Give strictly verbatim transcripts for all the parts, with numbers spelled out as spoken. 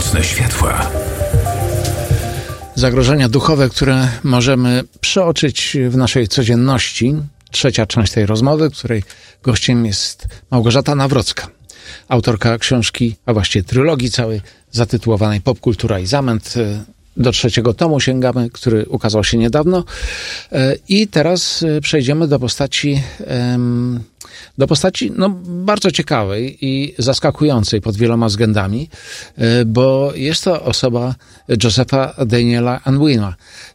Nocne światła. Zagrożenia duchowe, które możemy przeoczyć w naszej codzienności. Trzecia część tej rozmowy, której gościem jest Małgorzata Nawrocka, autorka książki, a właściwie trylogii całej, zatytułowanej Popkultura i zamęt. Do trzeciego tomu sięgamy, który ukazał się niedawno. I teraz przejdziemy do postaci, do postaci no, bardzo ciekawej i zaskakującej pod wieloma względami, bo jest to osoba Josepha Daniela Unwina.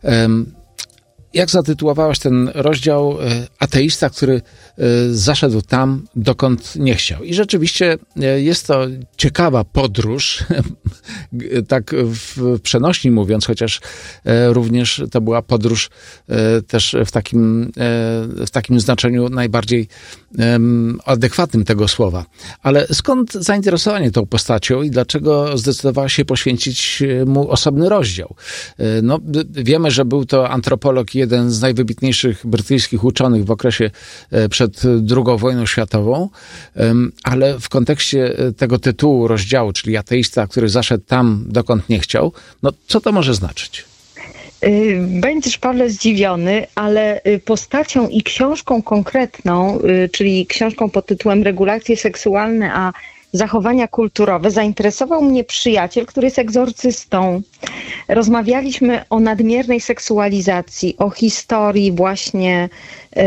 Jak zatytułowałaś ten rozdział? Ateista, który zaszedł tam, dokąd nie chciał. I rzeczywiście jest to ciekawa podróż, tak w przenośni mówiąc, chociaż również to była podróż też w takim, w takim znaczeniu najbardziej adekwatnym tego słowa. Ale skąd zainteresowanie tą postacią i dlaczego zdecydowałaś się poświęcić mu osobny rozdział? No, wiemy, że był to antropolog, jeden z najwybitniejszych brytyjskich uczonych w okresie przed drugą wojną światową, ale w kontekście tego tytułu rozdziału, czyli ateista, który zaszedł tam, dokąd nie chciał, no co to może znaczyć? Będziesz, Pawle, zdziwiony, ale postacią i książką konkretną, czyli książką pod tytułem Regulacje seksualne, a zachowania kulturowe, zainteresował mnie przyjaciel, który jest egzorcystą. Rozmawialiśmy o nadmiernej seksualizacji, o historii właśnie e,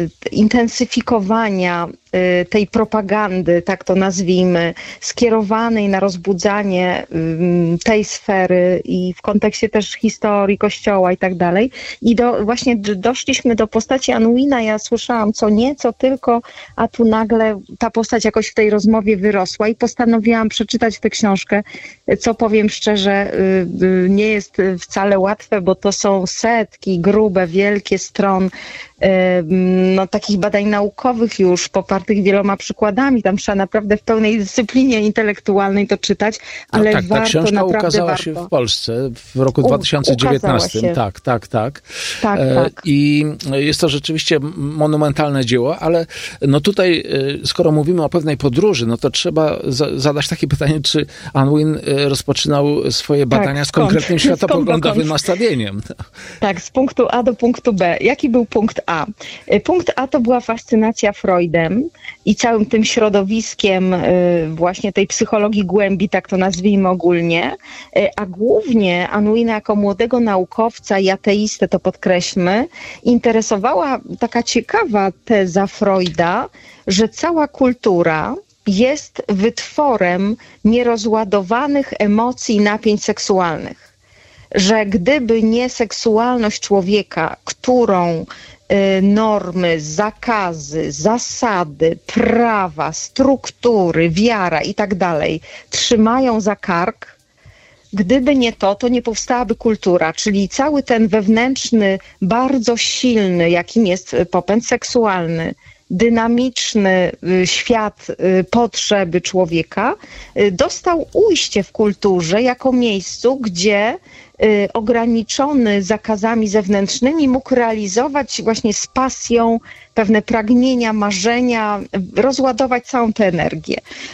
intensyfikowania e, tej propagandy, tak to nazwijmy, skierowanej na rozbudzanie e, tej sfery i w kontekście też historii Kościoła i tak dalej. I do, właśnie doszliśmy do postaci Unwina. Ja słyszałam co nie, co tylko, a tu nagle ta postać jakoś w tej rozmowie wyrosła i postanowiłam przeczytać tę książkę, co powiem szczerze, nie jest wcale łatwe, bo to są setki, grube, wielkie stron no, takich badań naukowych już, popartych wieloma przykładami. Tam trzeba naprawdę w pełnej dyscyplinie intelektualnej to czytać, ale no tak, warto, ta książka naprawdę ukazała warto. się w Polsce w roku dwa tysiące dziewiętnastym. Tak, tak, tak. tak, e, tak. I jest to rzeczywiście monumentalne dzieło, ale no tutaj, skoro mówimy o pewnej podróży, no to trzeba za- zadać takie pytanie, czy Unwin rozpoczynał swoje badania tak, z konkretnym światopoglądowym nastawieniem. Tak, z punktu A do punktu B. Jaki był punkt A? Punkt A to była fascynacja Freudem i całym tym środowiskiem właśnie tej psychologii głębi, tak to nazwijmy ogólnie, a głównie Unwina jako młodego naukowca i ateistę, to podkreślmy, interesowała taka ciekawa teza Freuda, że cała kultura jest wytworem nierozładowanych emocji i napięć seksualnych. Że gdyby nie seksualność człowieka, którą normy, zakazy, zasady, prawa, struktury, wiara i tak dalej trzymają za kark, gdyby nie to, to nie powstałaby kultura, czyli cały ten wewnętrzny, bardzo silny, jakim jest popęd seksualny, dynamiczny świat potrzeby człowieka, dostał ujście w kulturze jako miejscu, gdzie ograniczony zakazami zewnętrznymi mógł realizować właśnie z pasją pewne pragnienia, marzenia, rozładować całą tę energię.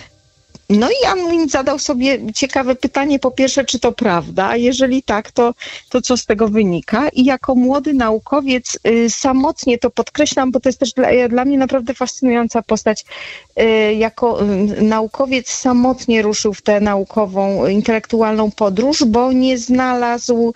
No i Unwin zadał sobie ciekawe pytanie, po pierwsze, czy to prawda, a jeżeli tak, to, to co z tego wynika? I jako młody naukowiec y, samotnie to podkreślam, bo to jest też dla, dla mnie naprawdę fascynująca postać. Y, jako y, naukowiec samotnie ruszył w tę naukową, intelektualną podróż, bo nie znalazł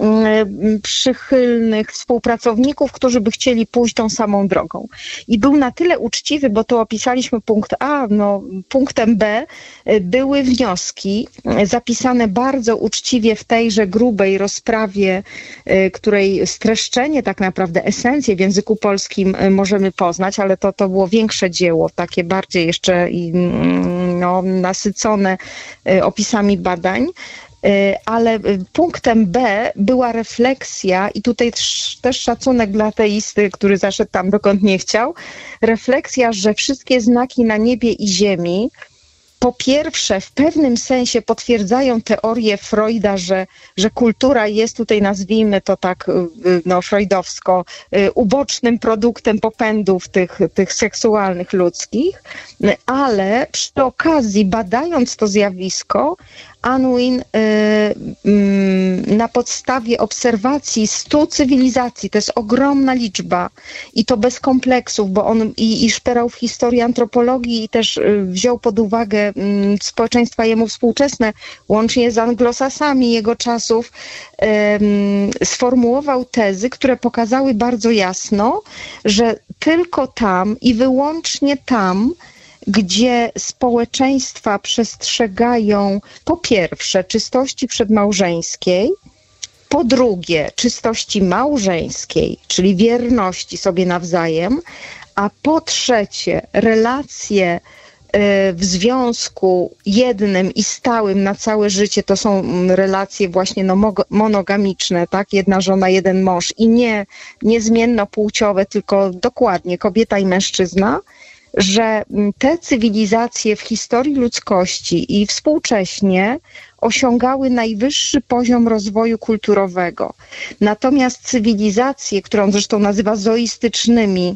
y, przychylnych współpracowników, którzy by chcieli pójść tą samą drogą. I był na tyle uczciwy, bo to opisaliśmy punkt A, no punktem B, były wnioski zapisane bardzo uczciwie w tejże grubej rozprawie, której streszczenie, tak naprawdę esencję w języku polskim możemy poznać, ale to, to było większe dzieło, takie bardziej jeszcze no, nasycone opisami badań. Ale punktem B była refleksja i tutaj też szacunek dla ateisty, który zaszedł tam, dokąd nie chciał, refleksja, że wszystkie znaki na niebie i ziemi po pierwsze w pewnym sensie potwierdzają teorię Freuda, że, że kultura jest tutaj, nazwijmy to tak no, freudowsko, ubocznym produktem popędów tych, tych seksualnych ludzkich, ale przy okazji badając to zjawisko, Unwin na podstawie obserwacji stu cywilizacji, to jest ogromna liczba i to bez kompleksów, bo on i, i szperał w historii antropologii i też wziął pod uwagę społeczeństwa jemu współczesne, łącznie z anglosasami jego czasów, sformułował tezy, które pokazały bardzo jasno, że tylko tam i wyłącznie tam, gdzie społeczeństwa przestrzegają po pierwsze czystości przedmałżeńskiej, po drugie czystości małżeńskiej, czyli wierności sobie nawzajem, a po trzecie relacje w związku jednym i stałym na całe życie, to są relacje właśnie no, monogamiczne, tak? Jedna żona, jeden mąż i nie niezmiennopłciowe, tylko dokładnie kobieta i mężczyzna, że te cywilizacje w historii ludzkości i współcześnie osiągały najwyższy poziom rozwoju kulturowego. Natomiast cywilizacje, które on zresztą nazywa zoistycznymi,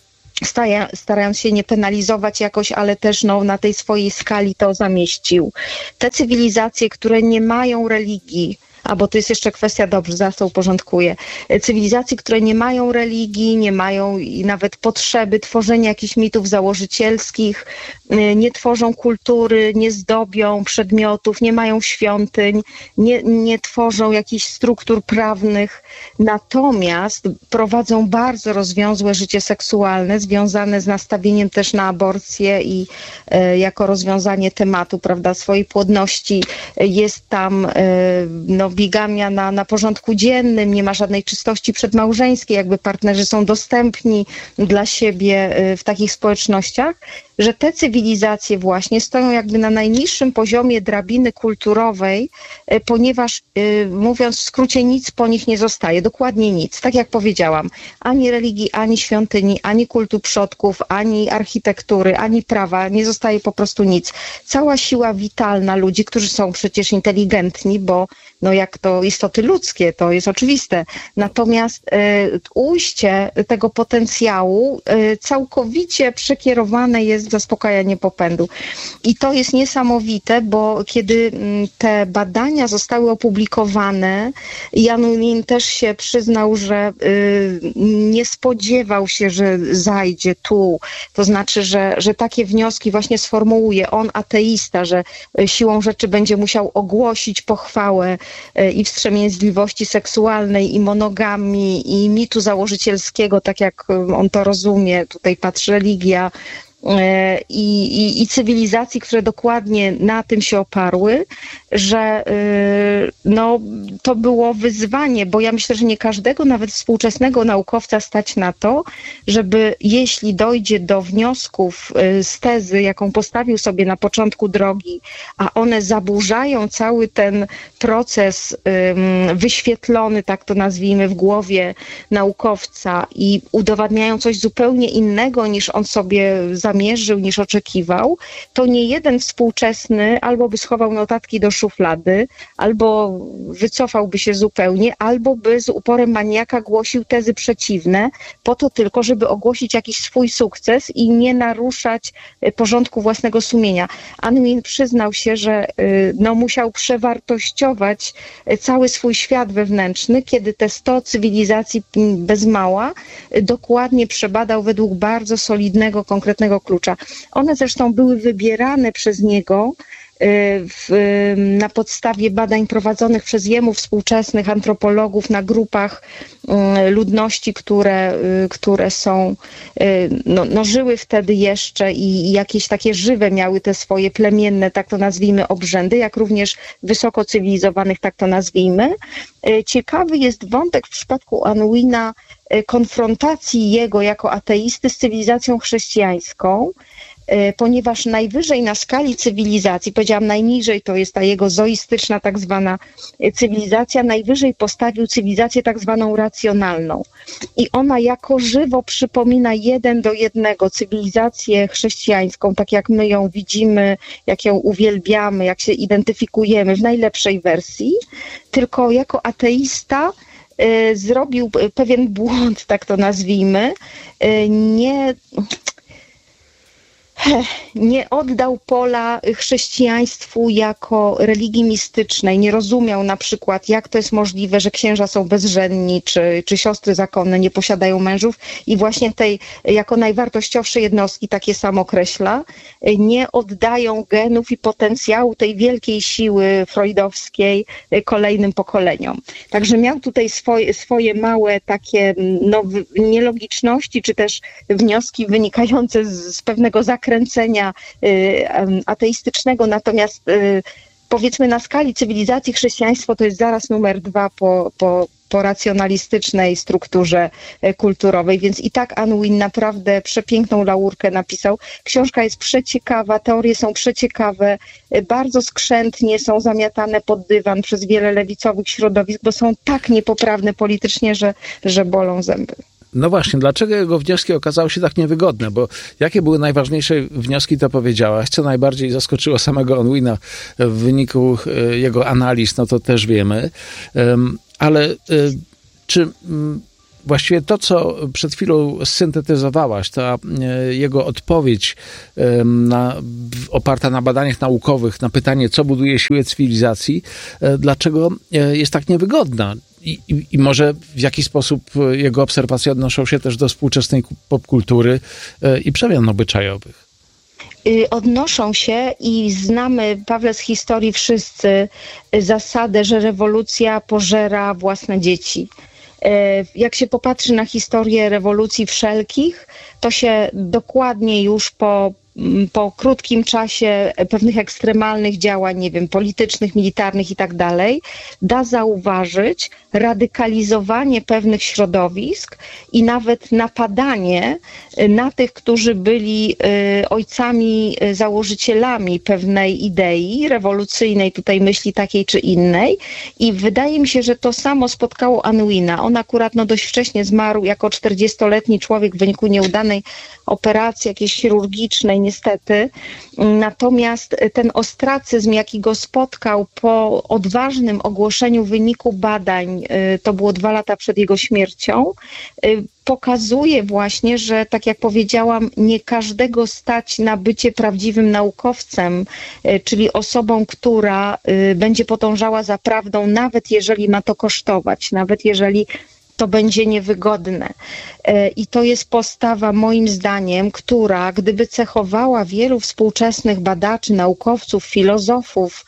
starając się nie penalizować jakoś, ale też no, na tej swojej skali to zamieścił. Te cywilizacje, które nie mają religii, a bo to jest jeszcze kwestia, dobrze, zaraz to uporządkuję. Cywilizacje, które nie mają religii, nie mają i nawet potrzeby tworzenia jakichś mitów założycielskich, nie tworzą kultury, nie zdobią przedmiotów, nie mają świątyń, nie, nie tworzą jakichś struktur prawnych, natomiast prowadzą bardzo rozwiązłe życie seksualne, związane z nastawieniem też na aborcję i e, jako rozwiązanie tematu, prawda, swojej płodności jest tam e, no, bigamia na, na porządku dziennym, nie ma żadnej czystości przedmałżeńskiej, jakby partnerzy są dostępni dla siebie w takich społecznościach, że te cywilizacje właśnie stoją jakby na najniższym poziomie drabiny kulturowej, ponieważ mówiąc w skrócie nic po nich nie zostaje, dokładnie nic, tak jak powiedziałam, ani religii, ani świątyni, ani kultu przodków, ani architektury, ani prawa, nie zostaje po prostu nic. Cała siła witalna ludzi, którzy są przecież inteligentni, bo no jak to istoty ludzkie, to jest oczywiste. Natomiast y, ujście tego potencjału y, całkowicie przekierowane jest w zaspokajanie popędu. I to jest niesamowite, bo kiedy y, te badania zostały opublikowane, Jan Ullin też się przyznał, że y, nie spodziewał się, że zajdzie tu. To znaczy, że, że takie wnioski właśnie sformułuje. On, ateista, że siłą rzeczy będzie musiał ogłosić pochwałę i wstrzemięźliwości seksualnej, i monogamii, i mitu założycielskiego, tak jak on to rozumie, tutaj patrzy religia, I, i, i cywilizacji, które dokładnie na tym się oparły, że no, to było wyzwanie, bo ja myślę, że nie każdego, nawet współczesnego naukowca stać na to, żeby jeśli dojdzie do wniosków z tezy, jaką postawił sobie na początku drogi, a one zaburzają cały ten proces wyświetlony, tak to nazwijmy, w głowie naukowca i udowadniają coś zupełnie innego, niż on sobie zamierzył, niż oczekiwał, to nie jeden współczesny albo by schował notatki do szuflady, albo wycofałby się zupełnie, albo by z uporem maniaka głosił tezy przeciwne, po to tylko, żeby ogłosić jakiś swój sukces i nie naruszać porządku własnego sumienia. Unwin przyznał się, że no, musiał przewartościować cały swój świat wewnętrzny, kiedy te sto cywilizacji bez mała dokładnie przebadał według bardzo solidnego, konkretnego klucza. One zresztą były wybierane przez niego W, na podstawie badań prowadzonych przez jemu współczesnych antropologów na grupach ludności, które, które są, no, no żyły wtedy jeszcze i jakieś takie żywe miały te swoje plemienne, tak to nazwijmy, obrzędy, jak również wysoko cywilizowanych, tak to nazwijmy. Ciekawy jest wątek w przypadku Unwina konfrontacji jego jako ateisty z cywilizacją chrześcijańską, ponieważ najwyżej na skali cywilizacji, powiedziałam najniżej, to jest ta jego zoistyczna tak zwana cywilizacja, najwyżej postawił cywilizację tak zwaną racjonalną. I ona jako żywo przypomina jeden do jednego cywilizację chrześcijańską, tak jak my ją widzimy, jak ją uwielbiamy, jak się identyfikujemy w najlepszej wersji, tylko jako ateista y, zrobił pewien błąd, tak to nazwijmy, y, nie... nie oddał pola chrześcijaństwu jako religii mistycznej, nie rozumiał na przykład, jak to jest możliwe, że księża są bezżenni, czy, czy siostry zakonne nie posiadają mężów i właśnie tej jako najwartościowsze jednostki, takie sam określa, nie oddają genów i potencjału tej wielkiej siły freudowskiej kolejnym pokoleniom. Także miał tutaj swoje, swoje małe takie no, nielogiczności, czy też wnioski wynikające z, z pewnego zakręcenia y, ateistycznego, natomiast y, powiedzmy na skali cywilizacji chrześcijaństwo to jest zaraz numer dwa po, po, po racjonalistycznej strukturze kulturowej, więc i tak Unwin naprawdę przepiękną laurkę napisał. Książka jest przeciekawa, teorie są przeciekawe, bardzo skrzętnie są zamiatane pod dywan przez wiele lewicowych środowisk, bo są tak niepoprawne politycznie, że, że bolą zęby. No właśnie, dlaczego jego wnioski okazały się tak niewygodne? Bo jakie były najważniejsze wnioski, to powiedziałaś. Co najbardziej zaskoczyło samego Unwina w wyniku jego analiz, no to też wiemy. Ale czy właściwie to, co przed chwilą syntetyzowałaś, ta jego odpowiedź na, oparta na badaniach naukowych, na pytanie, co buduje siłę cywilizacji, dlaczego jest tak niewygodna? I, i, I może w jaki sposób jego obserwacje odnoszą się też do współczesnej popkultury i przemian obyczajowych? Odnoszą się i znamy, Pawle, z historii wszyscy zasadę, że rewolucja pożera własne dzieci. Jak się popatrzy na historię rewolucji wszelkich, to się dokładnie już po po krótkim czasie pewnych ekstremalnych działań, nie wiem, politycznych, militarnych i tak dalej, da zauważyć radykalizowanie pewnych środowisk i nawet napadanie na tych, którzy byli ojcami, założycielami pewnej idei rewolucyjnej, tutaj myśli takiej czy innej. I wydaje mi się, że to samo spotkało Unwina. On akurat no, dość wcześnie zmarł jako czterdziestoletni człowiek w wyniku nieudanej operacji jakiejś chirurgicznej, niestety. Natomiast ten ostracyzm, jaki go spotkał po odważnym ogłoszeniu wyniku badań, to było dwa lata przed jego śmiercią, pokazuje właśnie, że tak jak powiedziałam, nie każdego stać na bycie prawdziwym naukowcem, czyli osobą, która będzie podążała za prawdą, nawet jeżeli ma to kosztować, nawet jeżeli to będzie niewygodne. I to jest postawa, moim zdaniem, która gdyby cechowała wielu współczesnych badaczy, naukowców, filozofów,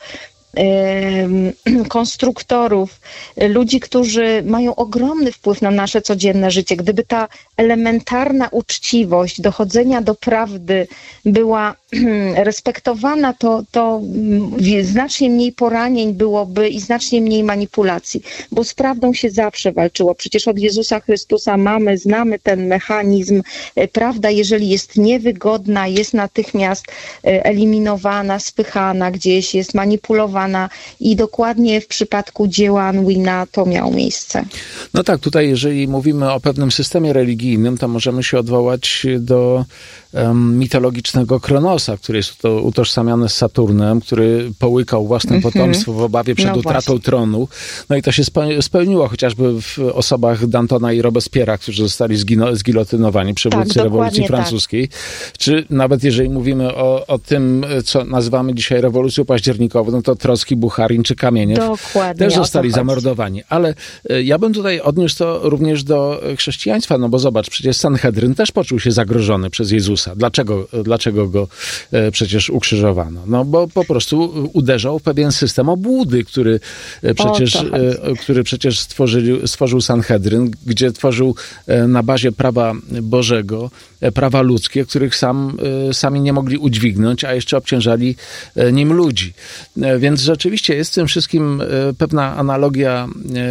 konstruktorów, ludzi, którzy mają ogromny wpływ na nasze codzienne życie. Gdyby ta elementarna uczciwość dochodzenia do prawdy była respektowana, to, to znacznie mniej poranień byłoby i znacznie mniej manipulacji, bo z prawdą się zawsze walczyło. Przecież od Jezusa Chrystusa mamy, znamy ten mechanizm. Prawda, jeżeli jest niewygodna, jest natychmiast eliminowana, spychana gdzieś, jest manipulowana i dokładnie w przypadku dzieła Unwina to miało miejsce. No tak, tutaj jeżeli mówimy o pewnym systemie religijnym, to możemy się odwołać do um, mitologicznego Kronosa, który jest to utożsamiany z Saturnem, który połykał własne mm-hmm. potomstwo w obawie przed no utratą właśnie. tronu. No i to się spełniło chociażby w osobach Dantona i Robespiera, którzy zostali zgino- zgilotynowani przywódcy tak, rewolucji francuskiej. Tak. Czy nawet jeżeli mówimy o, o tym, co nazywamy dzisiaj rewolucją październikową, no to Trocki, Bucharin czy Kamieniew Dokładnie, też zostali zamordowani. Ale ja bym tutaj odniósł to również do chrześcijaństwa, no bo zobacz, przecież Sanhedryn też poczuł się zagrożony przez Jezusa. Dlaczego, dlaczego go przecież ukrzyżowano? No bo po prostu uderzał w pewien system obłudy, który przecież, który przecież stworzył, stworzył Sanhedryn, gdzie tworzył na bazie prawa Bożego prawa ludzkie, których sam, sami nie mogli udźwignąć, a jeszcze obciążali nim ludzi. Więc rzeczywiście jest w tym wszystkim pewna analogia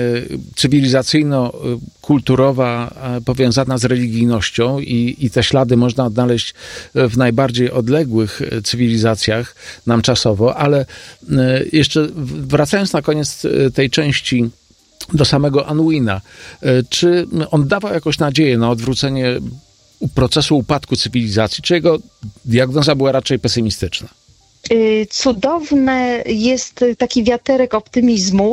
cywilizacyjno-kulturowa powiązana z religijnością i, i te ślady można odnaleźć w najbardziej odległych cywilizacjach nam czasowo, ale jeszcze wracając na koniec tej części do samego Unwina, czy on dawał jakąś nadzieję na odwrócenie procesu upadku cywilizacji, czy jego diagnoza była raczej pesymistyczna? Cudowne jest taki wiaterek optymizmu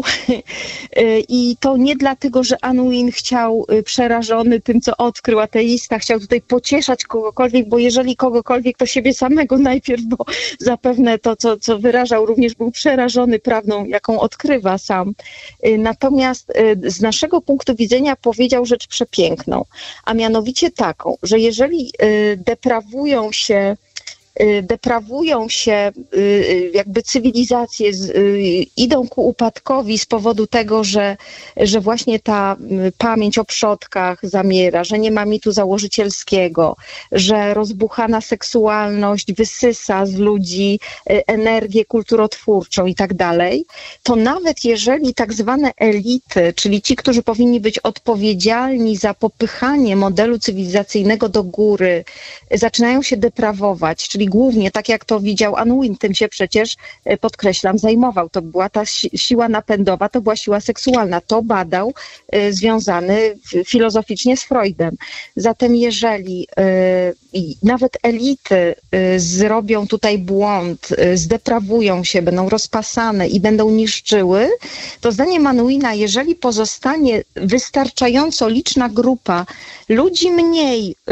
i to nie dlatego, że Unwin chciał, przerażony tym, co odkrył, ateista, chciał tutaj pocieszać kogokolwiek, bo jeżeli kogokolwiek, to siebie samego najpierw, bo zapewne to, co, co wyrażał, również był przerażony prawdą, jaką odkrywa sam. Natomiast z naszego punktu widzenia powiedział rzecz przepiękną, a mianowicie taką, że jeżeli deprawują się deprawują się jakby cywilizacje, idą ku upadkowi z powodu tego, że, że właśnie ta pamięć o przodkach zamiera, że nie ma mitu założycielskiego, że rozbuchana seksualność wysysa z ludzi energię kulturotwórczą i tak dalej, to nawet jeżeli tak zwane elity, czyli ci, którzy powinni być odpowiedzialni za popychanie modelu cywilizacyjnego do góry, zaczynają się deprawować, czyli głównie, tak jak to widział Unwin, tym się przecież, podkreślam, zajmował. To była ta siła napędowa, to była siła seksualna. To badał y, związany filozoficznie z Freudem. Zatem jeżeli y, nawet elity y, zrobią tutaj błąd, y, zdeprawują się, będą rozpasane i będą niszczyły, to zdaniem Unwina, jeżeli pozostanie wystarczająco liczna grupa ludzi mniej y,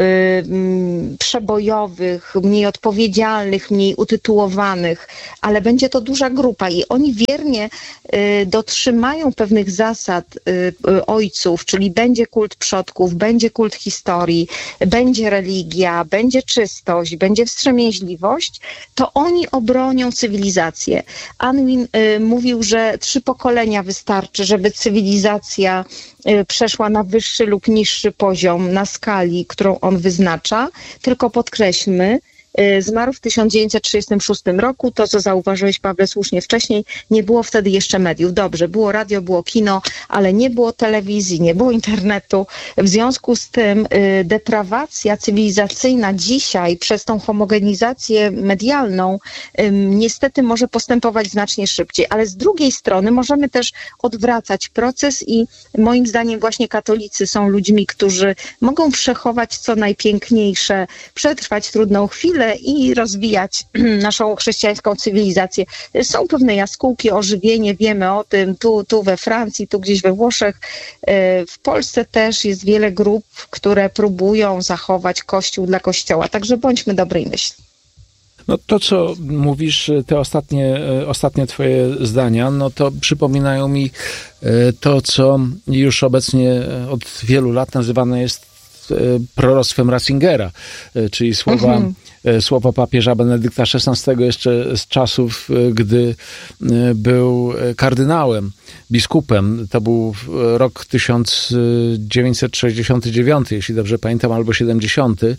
y, przebojowych, mniej odpowiedzialnych, mniej utytułowanych, ale będzie to duża grupa i oni wiernie y, dotrzymają pewnych zasad y, y, ojców, czyli będzie kult przodków, będzie kult historii, będzie religia, będzie czystość, będzie wstrzemięźliwość, to oni obronią cywilizację. Unwin y, mówił, że trzy pokolenia wystarczy, żeby cywilizacja y, przeszła na wyższy lub niższy poziom na skali, którą on wyznacza, tylko podkreślmy, zmarł w tysiąc dziewięćset trzydziestym szóstym roku. To, co zauważyłeś, Pawle, słusznie wcześniej, nie było wtedy jeszcze mediów. Dobrze, było radio, było kino, ale nie było telewizji, nie było internetu. W związku z tym y, deprawacja cywilizacyjna dzisiaj przez tą homogenizację medialną y, niestety może postępować znacznie szybciej. Ale z drugiej strony możemy też odwracać proces i moim zdaniem właśnie katolicy są ludźmi, którzy mogą przechować co najpiękniejsze, przetrwać trudną chwilę i rozwijać naszą chrześcijańską cywilizację. Są pewne jaskółki, ożywienie, wiemy o tym, tu, tu we Francji, tu gdzieś we Włoszech. W Polsce też jest wiele grup, które próbują zachować Kościół dla Kościoła, także bądźmy dobrej myśli. No to, co mówisz, te ostatnie, ostatnie twoje zdania, no to przypominają mi to, co już obecnie od wielu lat nazywane jest proroctwem Ratzingera, czyli słowa, mhm. słowa papieża Benedykta szesnastego jeszcze z czasów, gdy był kardynałem, biskupem. To był rok tysiąc dziewięćset sześćdziesiąty dziewiąty, jeśli dobrze pamiętam, albo siedemdziesiąty,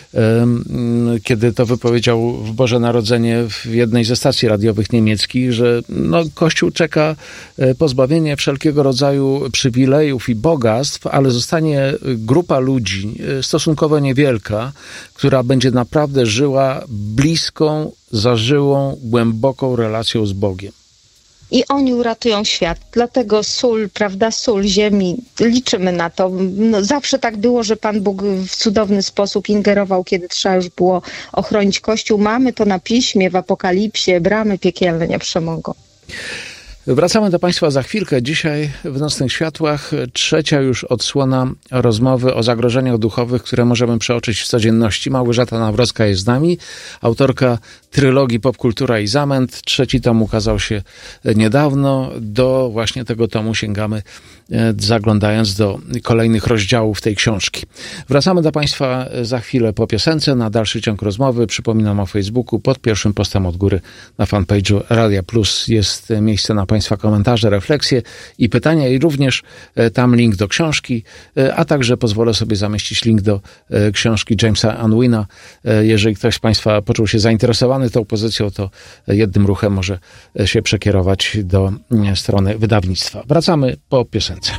kiedy to wypowiedział w Boże Narodzenie w jednej ze stacji radiowych niemieckich, że no, Kościół czeka pozbawienie wszelkiego rodzaju przywilejów i bogactw, ale zostanie grupa ludzi, stosunkowo niewielka, która będzie naprawdę żyła bliską, zażyłą, głęboką relacją z Bogiem. I oni uratują świat. Dlatego sól, prawda, sól ziemi, liczymy na to. No, zawsze tak było, że Pan Bóg w cudowny sposób ingerował, kiedy trzeba już było ochronić Kościół. Mamy to na piśmie, w Apokalipsie, bramy piekielne nie przemogą. Wracamy do Państwa za chwilkę. Dzisiaj w Nocnych Światłach trzecia już odsłona rozmowy o zagrożeniach duchowych, które możemy przeoczyć w codzienności. Małgorzata Nawrocka jest z nami, autorka trylogii Popkultura i Zamęt. Trzeci tom ukazał się niedawno. Do właśnie tego tomu sięgamy, zaglądając do kolejnych rozdziałów tej książki. Wracamy do Państwa za chwilę po piosence. Na dalszy ciąg rozmowy przypominam o Facebooku. Pod pierwszym postem od góry na fanpage'u Radia Plus jest miejsce na Państwa komentarze, refleksje i pytania i również tam link do książki, a także pozwolę sobie zamieścić link do książki Jamesa Unwina. Jeżeli ktoś z Państwa poczuł się zainteresowany tą pozycją, to jednym ruchem może się przekierować do strony wydawnictwa. Wracamy po piosence.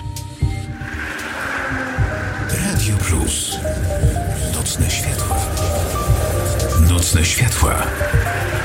Radio Plus. Nocne światła. Nocne światła.